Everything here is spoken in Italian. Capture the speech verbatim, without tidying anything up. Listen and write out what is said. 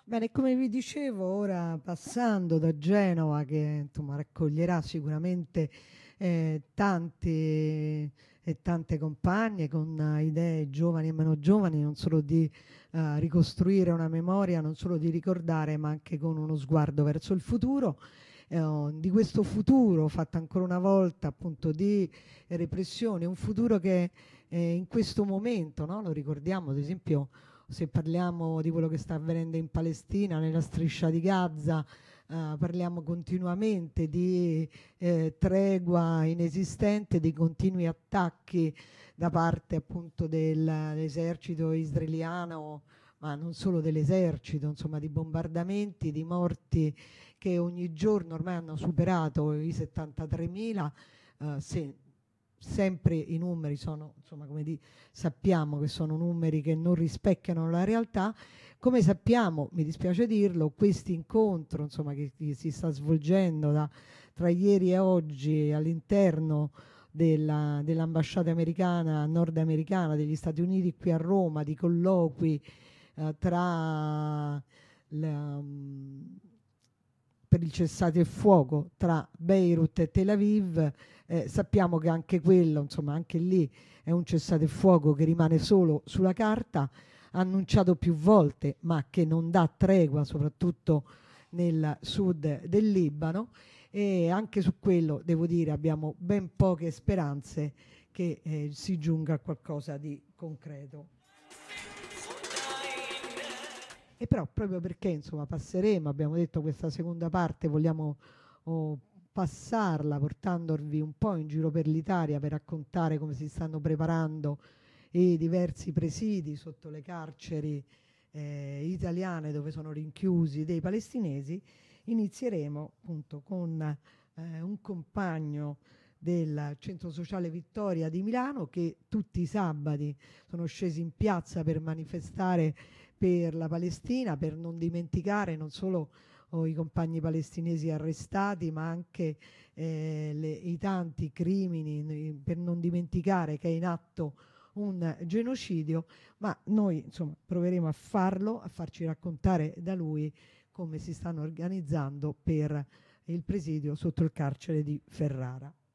Bene, come vi dicevo, ora passando da Genova, che insomma raccoglierà sicuramente eh, tanti e tante compagne con eh, idee giovani e meno giovani, non solo di eh, ricostruire una memoria, non solo di ricordare, ma anche con uno sguardo verso il futuro. Eh, oh, di questo futuro fatto ancora una volta appunto di repressione, un futuro che eh, in questo momento, no? Lo ricordiamo ad esempio se parliamo di quello che sta avvenendo in Palestina, nella striscia di Gaza, eh, parliamo continuamente di eh, tregua inesistente, di continui attacchi da parte appunto dell'esercito israeliano, ma non solo dell'esercito, insomma di bombardamenti, di morti che ogni giorno ormai hanno superato i settantatremila, eh, se sempre i numeri sono, insomma, come di, sappiamo che sono numeri che non rispecchiano la realtà. Come sappiamo, mi dispiace dirlo, questo incontro, insomma, che, che si sta svolgendo da, tra ieri e oggi all'interno della, dell'ambasciata americana, nordamericana degli Stati Uniti qui a Roma, di colloqui eh, tra la, um, per il cessate il fuoco tra Beirut e Tel Aviv. Eh, sappiamo che anche quello, insomma, anche lì è un cessate il fuoco che rimane solo sulla carta, annunciato più volte, ma che non dà tregua, soprattutto nel sud del Libano. E anche su quello, devo dire, abbiamo ben poche speranze che eh, si giunga a qualcosa di concreto. E però proprio perché insomma passeremo, abbiamo detto questa seconda parte, vogliamo oh, passarla portandovi un po' in giro per l'Italia per raccontare come si stanno preparando i diversi presidi sotto le carceri eh, italiane dove sono rinchiusi dei palestinesi. Inizieremo appunto con eh, un compagno del Centro Sociale Vittoria di Milano che tutti i sabati sono scesi in piazza per manifestare per la Palestina, per non dimenticare non solo oh, i compagni palestinesi arrestati, ma anche eh, le, i tanti crimini, per non dimenticare che è in atto un genocidio, ma noi insomma proveremo a farlo, a farci raccontare da lui come si stanno organizzando per il presidio sotto il carcere di Ferrara.